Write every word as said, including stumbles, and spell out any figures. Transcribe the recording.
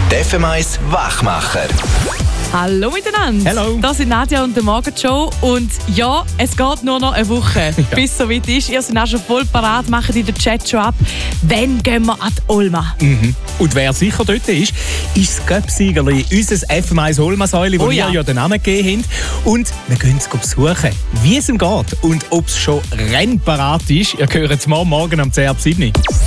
Die F M eins Wachmacher. Hallo miteinander. Hello. Das sind Nadja und der Morgenshow. Und ja, es geht nur noch eine Woche, ja. bis es soweit ist. Ihr seid auch schon voll parat, macht in den Chat schon ab. Wann gehen wir an die Olma? Mhm. Und wer sicher dort ist, ist das Göpsiegerli, unser F M eins Olmasäule, das oh, wir ja. ja den Namen gegeben haben. Und wir gehen es besuchen, wie es ihm geht und ob es schon rennparat ist. Ihr hört es morgen, morgen am zehn ab sieben.